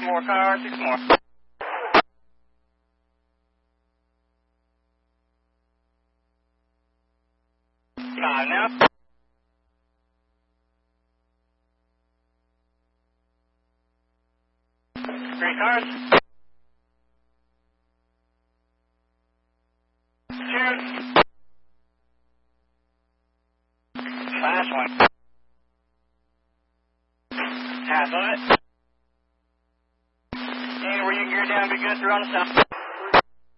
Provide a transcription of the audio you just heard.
more cars, 6 more. Five now. Three cars. Cheers. Last one. Half of it. Anywhere you can gear down, be good through on the south.